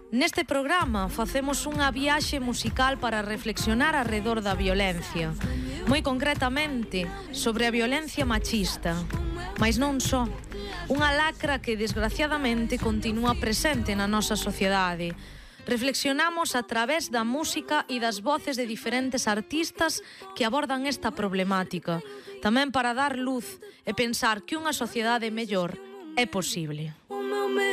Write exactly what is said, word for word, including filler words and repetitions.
Neste programa facemos unha viaxe musical para reflexionar arredor da violencia, moi concretamente sobre a violencia machista, mais non só. Unha lacra que desgraciadamente continúa presente na nosa sociedade. Reflexionamos a través da música e das voces de diferentes artistas que abordan esta problemática, tamén para dar luz e pensar que unha sociedade mellor é posible.